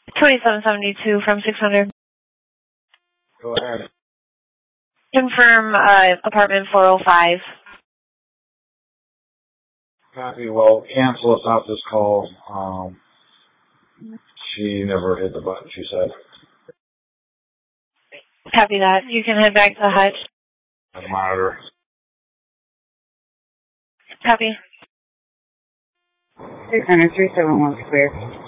2772 from 600. Go ahead. Confirm apartment 405. Copy. Well, cancel us out this call. She never hit the button, she said. Copy that. You can head back to the hutch. The monitor. Copy. 600 371 clear.